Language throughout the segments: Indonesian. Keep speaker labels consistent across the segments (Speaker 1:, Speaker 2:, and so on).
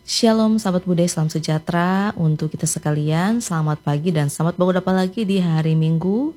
Speaker 1: Shalom sahabat budaya, salam sejahtera untuk kita sekalian. Selamat pagi dan selamat berdapat lagi di hari Minggu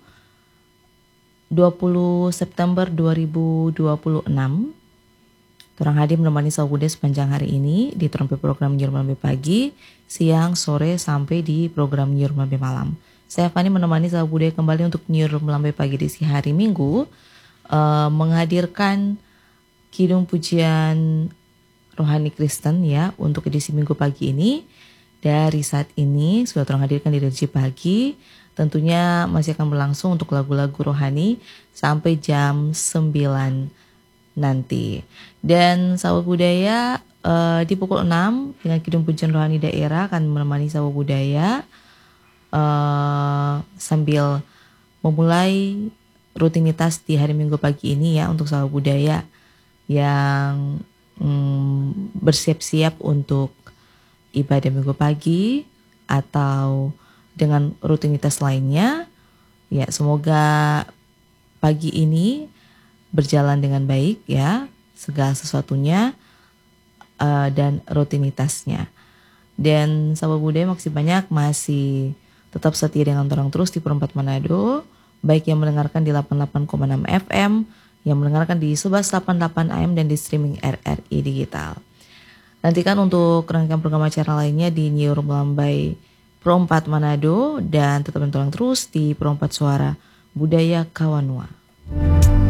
Speaker 1: 20 September 2026. Torang hadir menemani sahabat budaya sepanjang hari ini di trompet program Nyur Melambai Pagi, siang, sore, sampai di program Nyur Melambai Malam. Saya Fani menemani sahabat budaya kembali untuk Nyur Melambai Pagi di hari Minggu, menghadirkan kidung pujian rohani Kristen ya untuk edisi Minggu pagi ini. Dari saat ini sudah terhadirkan di edisi pagi, tentunya masih akan berlangsung untuk lagu-lagu rohani sampai jam 9 nanti. Dan sahabat budaya di pukul 6 dengan kidung pujian rohani daerah akan menemani sahabat budaya sambil memulai rutinitas di hari Minggu pagi ini ya, untuk sahabat budaya yang bersiap-siap untuk ibadah Minggu pagi atau dengan rutinitas lainnya. Ya, semoga pagi ini berjalan dengan baik ya, segala sesuatunya dan rutinitasnya. Dan sahabat budaya masih tetap setia dengan orang terus di Perempat Manado, baik yang mendengarkan di 88,6 FM, yang mendengarkan di 1188 AM dan di streaming RRI Digital. Nantikan untuk rangkaian program acara lainnya di Nyur Melambai Perempat Manado dan tetap mentolang terus di Perempat Suara Budaya Kawanua.